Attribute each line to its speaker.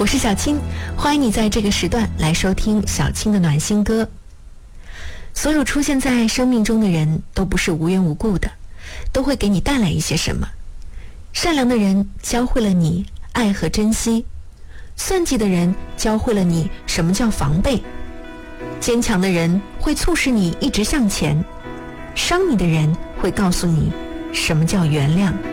Speaker 1: 我是小青，欢迎你在这个时段来收听小青的暖心歌。所有出现在生命中的人都不是无缘无故的，都会给你带来一些什么。善良的人教会了你爱和珍惜，算计的人教会了你什么叫防备，坚强的人会促使你一直向前，伤你的人会告诉你什么叫原谅。